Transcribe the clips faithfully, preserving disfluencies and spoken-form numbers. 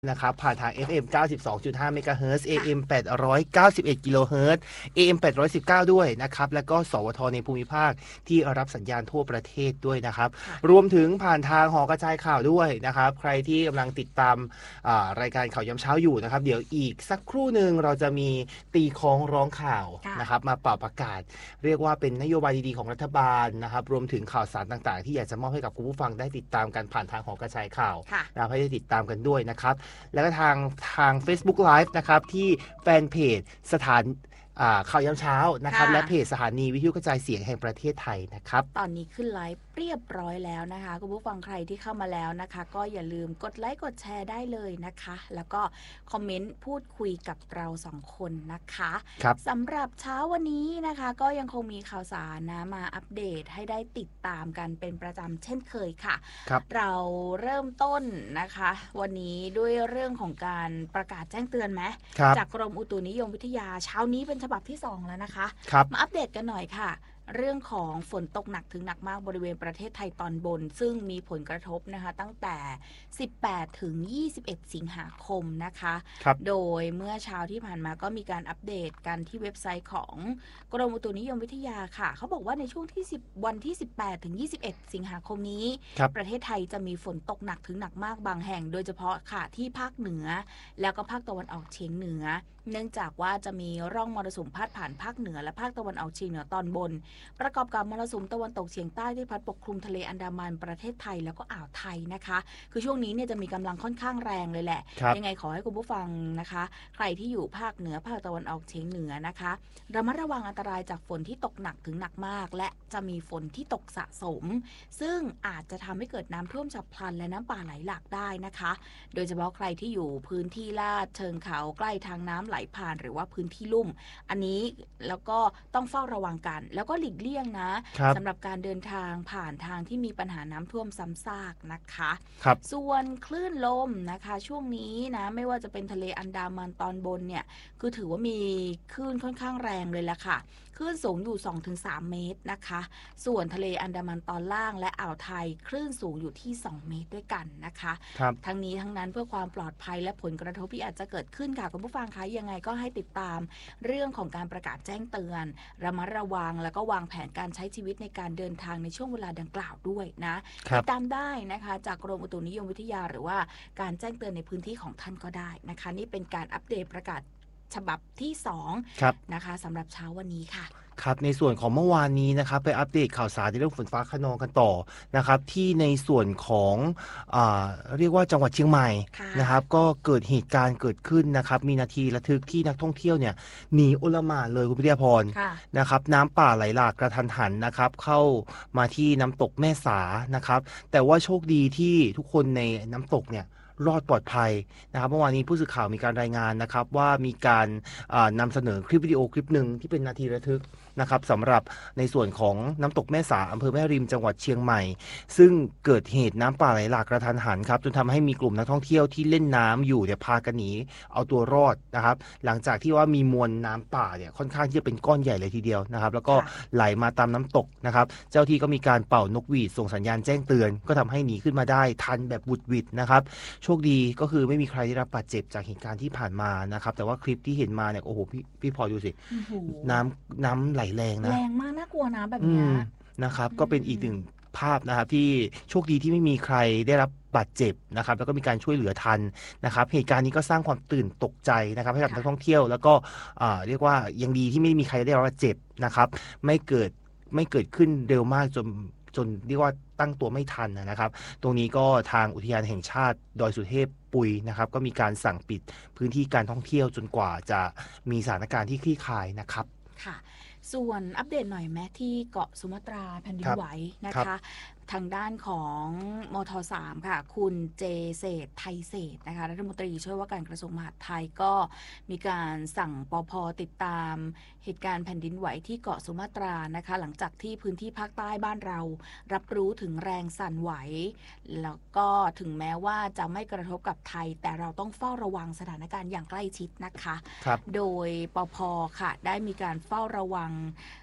นะครับผ่านทาง เอฟ เอ็ม เก้าสิบสองจุดห้า เมกะเฮิรตซ์ เอ เอ็ม แปดร้อยเก้าสิบเอ็ด กิโลเฮิรตซ์ เอ เอ็ม แปดร้อยสิบเก้า ด้วยนะครับแล้วก็สวทในภูมิภาคที่รับสัญญาณทั่วประเทศด้วยนะครับรวมถึงผ่านทางหอกระจายข่าวด้วยนะครับใครที่กำลังติดตามรายการข่าวยามเช้าอยู่นะครับเดี๋ยวอีกสักครู่หนึ่งเราจะมีตีคล้องร้องข่าวนะครับมาเป่าประกาศเรียกว่าเป็นนโยบายดีๆของรัฐบาลนะครับรวมถึงข่าวสารต่างๆที่อยากจะมอบให้กับคุณผู้ฟังได้ติดตามกันผ่านทางหอกระจายข่าวนะให้ได้ติดตามกันด้วยนะครับแล้วก็ทางทาง Facebook Live นะครับที่แฟนเพจสถานข่าวยามเช้านะครับและเพจสถานีวิทยุกระจายเสียงแห่งประเทศไทยนะครับตอนนี้ขึ้นไลฟ์เรียบร้อยแล้วนะคะคุณผู้ฟังใครที่เข้ามาแล้วนะคะก็อย่าลืมกดไลค์กดแชร์ได้เลยนะคะแล้วก็คอมเมนต์พูดคุยกับเราสองคนนะคะสำหรับเช้าวันนี้นะคะก็ยังคงมีข่าวสารนะมาอัปเดตให้ได้ติดตามกันเป็นประจำเช่นเคยค่ะเราเริ่มต้นนะคะวันนี้ด้วยเรื่องของการประกาศแจ้งเตือนไหมจากกรมอุตุนิยมวิทยาเช้านี้เป็นฉบับที่สองแล้วนะคะมาอัปเดตกันหน่อยค่ะเรื่องของฝนตกหนักถึงหนักมากบริเวณประเทศไทยตอนบนซึ่งมีผลกระทบนะคะตั้งแต่สิบแปดถึงยี่สิบเอ็ดสิงหาคมนะคะโดยเมื่อเช้าที่ผ่านมาก็มีการอัปเดตกันที่เว็บไซต์ของกรมอุตุนิยมวิทยาค่ะเขาบอกว่าในช่วงที่สิบวันที่สิบแปดถึงยี่สิบเอ็ดสิงหาคมนี้ประเทศไทยจะมีฝนตกหนักถึงหนักมากบางแห่งโดยเฉพาะค่ะที่ภาคเหนือแล้วก็ภาคตะวันออกเฉียงเหนือเนื่องจากว่าจะมีร่องมรสุมพาดผ่านภาคเหนือและภาคตะวันออกเฉียงเหนือตอนบนประกอบกับมรสุมตะวันตกเฉียงใต้ที่พัดปกคลุมทะเลอันดามันประเทศไทยแล้วก็อ่าวไทยนะคะคือช่วงนี้เนี่ยจะมีกำลังค่อนข้างแรงเลยแหละยังไงขอให้คุณผู้ฟังนะคะใครที่อยู่ภาคเหนือภาคตะวันออกเฉียงเหนือนะคะระมัดระวังอันตรายจากฝนที่ตกหนักถึงหนักมากและจะมีฝนที่ตกสะสมซึ่งอาจจะทำให้เกิดน้ำท่วมฉับพลันและน้ำป่าไหลหลากได้นะคะโดยเฉพาะใครที่อยู่พื้นที่ลาดเชิงเขาใกล้ทางน้ำไหลผ่านหรือว่าพื้นที่ลุ่มอันนี้แล้วก็ต้องเฝ้าระวังกันแล้วก็หลีกเลี่ยงนะสำหรับการเดินทางผ่านทางที่มีปัญหาน้ำท่วมซ้ำซากนะคะส่วนคลื่นลมนะคะช่วงนี้นะไม่ว่าจะเป็นทะเลอันดามันตอนบนเนี่ยคือถือว่ามีคลื่นค่อนข้างแรงเลยล่ะค่ะคลื่นสูงอยู่ สองถึงสาม เมตรนะคะส่วนทะเลอันดามันตอนล่างและอ่าวไทยคลื่นสูงอยู่ที่สองเมตรด้วยกันนะคะทั้งนี้ทั้งนั้นเพื่อความปลอดภัยและผลกระทบที่อาจจะเกิดขึ้นค่ะคุณผู้ฟังคะยังไงก็ให้ติดตามเรื่องของการประกาศแจ้งเตือนระมัดระวังแล้วก็วางแผนการใช้ชีวิตในการเดินทางในช่วงเวลาดังกล่าวด้วยนะติดตามได้นะคะจากกรมอุตุนิยมวิทยาหรือว่าการแจ้งเตือนในพื้นที่ของท่านก็ได้นะคะนี่เป็นการอัปเดตประกาศฉบับที่สองนะคะสำหรับเช้าวันนี้ค่ะครับในส่วนของเมื่อวานนี้นะครับไปอัปเดตข่าวสารในเรื่องฝนฟ้าคะนองกันต่อนะครับที่ในส่วนของอ่าเรียกว่าจังหวัดเชียงใหม่นะครับก็เกิดเหตุการณ์เกิดขึ้นนะครับมีนาทีระทึกที่นักท่องเที่ยวเนี่ยหนีโอลหม่านเลยคุณพิทยาพรนะครับน้ำป่าไหลหลากกระทันหันนะครับเข้ามาที่น้ำตกแม่สานะครับแต่ว่าโชคดีที่ทุกคนในน้ำตกเนี่ยรอดปลอดภัยนะครับเมื่อวานนี้ผู้สื่อข่าวมีการรายงานนะครับว่ามีการนำเสนอคลิปวิดีโอคลิปหนึ่งที่เป็นนาทีระทึกนะครับสำหรับในส่วนของน้ำตกแม่สาอำเภอแม่ริมจังหวัดเชียงใหม่ซึ่งเกิดเหตุน้ำป่าไหลหลากกระทันหันครับจนทำให้มีกลุ่มนักท่องเที่ยวที่เล่นน้ำอยู่เนี่ยพากันหนีเอาตัวรอดนะครับหลังจากที่ว่ามีมวลน้ำป่าเนี่ยค่อนข้างที่จะเป็นก้อนใหญ่เลยทีเดียวนะครับแล้วก็ไหลมาตามน้ำตกนะครับเจ้าที่ก็มีการเป่านกหวีดส่งสัญญาณแจ้งเตือนก็ทำให้หนีขึ้นมาได้ทันแบบบุดหวิดนะครับโชคดีก็คือไม่มีใครได้รับบาดเจ็บจากเหตุการณ์ที่ผ่านมานะครับแต่ว่าคลิปที่เห็นมาเนี่ยโอ้โหพี่พี่พอดูสิน้ำน้ำไหลแรงนะแรงมากน่ากลัวนะแบบนี้นะครับก็เป็นอีกหนึ่งภาพนะครับที่โชคดีที่ไม่มีใครได้รับบาดเจ็บนะครับแล้วก็มีการช่วยเหลือทันนะครับเหตุการณ์นี้ก็สร้างความตื่นตกใจนะครับให้กับนักท่องเที่ยวแล้วก็เรียกว่ายังดีที่ไม่มีใครได้รับบาดเจ็บนะครับไม่เกิดไม่เกิดขึ้นเร็วมากจนจนเรียกว่าตั้งตัวไม่ทันนะครับตรงนี้ก็ทางอุทยานแห่งชาติดอยสุเทพปุยนะครับก็มีการสั่งปิดพื้นที่การท่องเที่ยวจนกว่าจะมีสถานการณ์ที่คลี่คลายนะครับค่ะส่วนอัปเดตหน่อยแม้ที่เกาะสุมาตราแผ่นดินไหวนะคะทางด้านของมทสามค่ะคุณเจเศรษฐ์ไทยเศรษฐ์นะคะรัฐมนตรีช่วยว่าการกระทรวงมหาดไทยก็มีการสั่งปภ.ติดตามเหตุการณ์แผ่นดินไหวที่เกาะสุมาตรานะคะหลังจากที่พื้นที่ภาคใต้บ้านเรารับรู้ถึงแรงสั่นไหวแล้วก็ถึงแม้ว่าจะไม่กระทบกับไทยแต่เราต้องเฝ้าระวังสถานการณ์อย่างใกล้ชิดนะคะโดยปภ.ค่ะได้มีการเฝ้าระวัง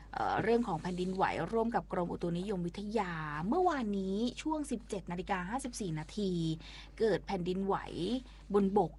เรื่องของแผ่นดินไหวร่วมกับกรมอุตุนิยมวิทยาเมื่อวานนี้ช่วง สิบเจ็ดนาฬิกาห้าสิบสี่นาทีเกิดแผ่นดินไหวบนบก